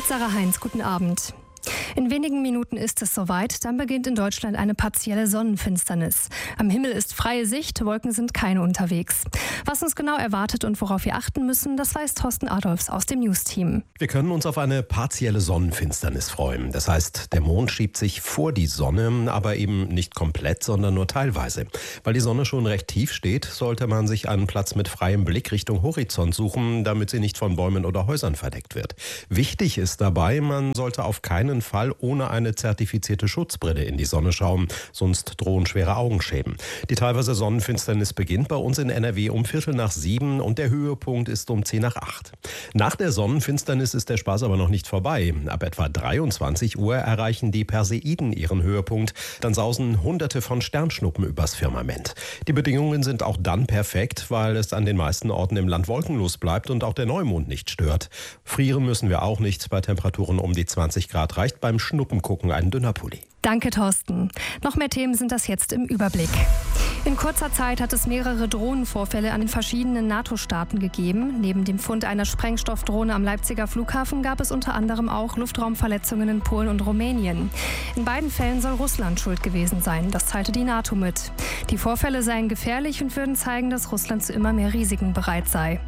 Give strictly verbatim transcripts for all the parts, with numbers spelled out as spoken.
Sarah Heinz, guten Abend. In wenigen Minuten ist es soweit, dann beginnt in Deutschland eine partielle Sonnenfinsternis. Am Himmel ist freie Sicht, Wolken sind keine unterwegs. Was uns genau erwartet und worauf wir achten müssen, das weiß Thorsten Adolfs aus dem News-Team. Wir können uns auf eine partielle Sonnenfinsternis freuen. Das heißt, der Mond schiebt sich vor die Sonne, aber eben nicht komplett, sondern nur teilweise. Weil die Sonne schon recht tief steht, sollte man sich einen Platz mit freiem Blick Richtung Horizont suchen, damit sie nicht von Bäumen oder Häusern verdeckt wird. Wichtig ist dabei, man sollte auf keinen Fall ohne eine zertifizierte Schutzbrille in die Sonne schauen, sonst drohen schwere Augenschäden. Die teilweise Sonnenfinsternis beginnt bei uns in N R W um Viertel nach sieben und der Höhepunkt ist um zehn nach acht. Nach der Sonnenfinsternis ist der Spaß aber noch nicht vorbei. Ab etwa dreiundzwanzig Uhr erreichen die Perseiden ihren Höhepunkt. Dann sausen Hunderte von Sternschnuppen übers Firmament. Die Bedingungen sind auch dann perfekt, weil es an den meisten Orten im Land wolkenlos bleibt und auch der Neumond nicht stört. Frieren müssen wir auch nicht. Bei Temperaturen um die zwanzig Grad reicht beim Schnuppengucken ein dünner Pulli. Danke, Thorsten. Noch mehr Themen sind das jetzt im Überblick. In kurzer Zeit hat es mehrere Drohnenvorfälle an den verschiedenen NATO-Staaten gegeben. Neben dem Fund einer Sprengstoffdrohne am Leipziger Flughafen gab es unter anderem auch Luftraumverletzungen in Polen und Rumänien. In beiden Fällen soll Russland schuld gewesen sein. Das teilte die NATO mit. Die Vorfälle seien gefährlich und würden zeigen, dass Russland zu immer mehr Risiken bereit sei.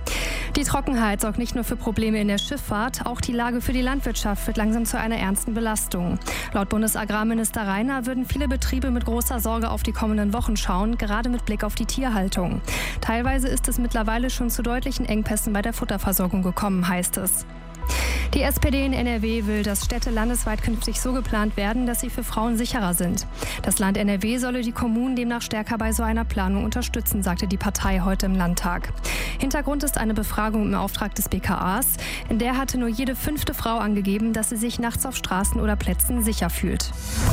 Die Trockenheit sorgt nicht nur für Probleme in der Schifffahrt, auch die Lage für die Landwirtschaft wird langsam zu einer ernsten Belastung. Laut Bundesagrarminister Rainer würden viele Betriebe mit großer Sorge auf die kommenden Wochen schauen, gerade mit Blick auf die Tierhaltung. Teilweise ist es mittlerweile schon zu deutlichen Engpässen bei der Futterversorgung gekommen, heißt es. Die S P D in N R W will, dass Städte landesweit künftig so geplant werden, dass sie für Frauen sicherer sind. Das Land N R W solle die Kommunen demnach stärker bei so einer Planung unterstützen, sagte die Partei heute im Landtag. Hintergrund ist eine Befragung im Auftrag des B K As. In der hatte nur jede fünfte Frau angegeben, dass sie sich nachts auf Straßen oder Plätzen sicher fühlt.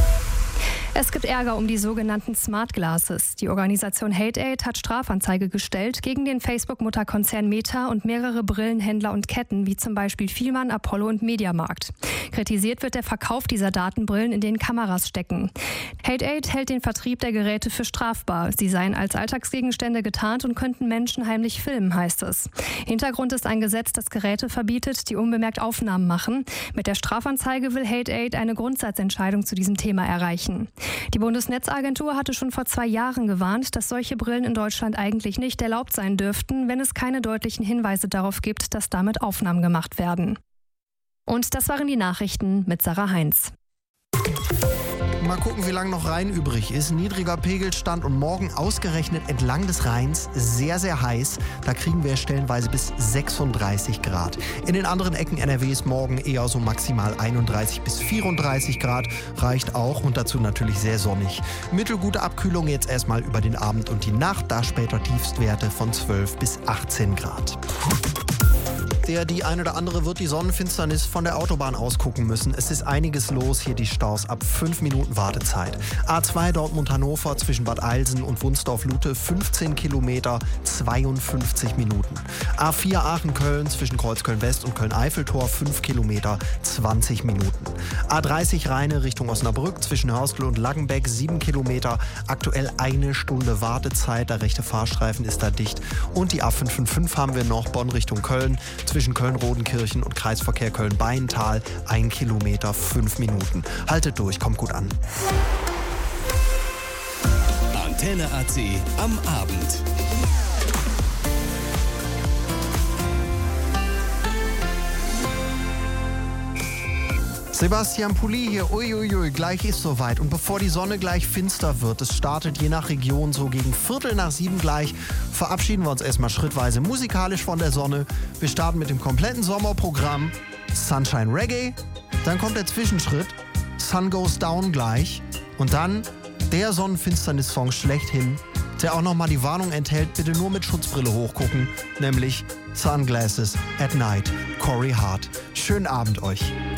Es gibt Ärger um die sogenannten Smart Glasses. Die Organisation HateAid hat Strafanzeige gestellt gegen den Facebook-Mutterkonzern Meta und mehrere Brillenhändler und Ketten, wie zum Beispiel Fielmann, Apollo und Mediamarkt. Kritisiert wird der Verkauf dieser Datenbrillen, in denen Kameras stecken. HateAid hält den Vertrieb der Geräte für strafbar. Sie seien als Alltagsgegenstände getarnt und könnten Menschen heimlich filmen, heißt es. Hintergrund ist ein Gesetz, das Geräte verbietet, die unbemerkt Aufnahmen machen. Mit der Strafanzeige will HateAid eine Grundsatzentscheidung zu diesem Thema erreichen. Die Bundesnetzagentur hatte schon vor zwei Jahren gewarnt, dass solche Brillen in Deutschland eigentlich nicht erlaubt sein dürften, wenn es keine deutlichen Hinweise darauf gibt, dass damit Aufnahmen gemacht werden. Und das waren die Nachrichten mit Sarah Heinz. Mal gucken, wie lange noch Rhein übrig ist. Niedriger Pegelstand und morgen ausgerechnet entlang des Rheins sehr, sehr heiß. Da kriegen wir stellenweise bis sechsunddreißig Grad. In den anderen Ecken N R Ws morgen eher so maximal einunddreißig bis vierunddreißig Grad. Reicht auch und dazu natürlich sehr sonnig. Mittelgute Abkühlung jetzt erstmal über den Abend und die Nacht. Da später Tiefstwerte von zwölf bis achtzehn Grad. Der, die ein oder andere wird die Sonnenfinsternis von der Autobahn aus gucken müssen. Es ist einiges los, hier die Staus ab fünf Minuten Wartezeit. A zwei Dortmund-Hannover zwischen Bad Eilsen und Wunsdorf-Lute fünfzehn Kilometer, zweiundfünfzig Minuten. A vier Aachen-Köln zwischen Kreuzköln-West und Köln-Eiffeltor fünf Kilometer, zwanzig Minuten. A dreißig Rheine Richtung Osnabrück zwischen Hörstel und Langenbeck sieben Kilometer, aktuell eine Stunde Wartezeit, der rechte Fahrstreifen ist da dicht. Und die A fünf fünf fünf haben wir noch, Bonn Richtung Köln, zwischen Köln-Rodenkirchen und Kreisverkehr Köln-Beintal, ein Kilometer, fünf Minuten. Haltet durch, kommt gut an. Antenne A C am Abend. Sebastian Pulli hier, uiuiui, gleich ist soweit. Und bevor die Sonne gleich finster wird, es startet je nach Region so gegen Viertel nach sieben gleich, verabschieden wir uns erstmal schrittweise musikalisch von der Sonne. Wir starten mit dem kompletten Sommerprogramm Sunshine Reggae, dann kommt der Zwischenschritt Sun Goes Down gleich und dann der Sonnenfinsternis-Song schlechthin, der auch nochmal die Warnung enthält, bitte nur mit Schutzbrille hochgucken, nämlich Sunglasses at Night, Corey Hart. Schönen Abend euch.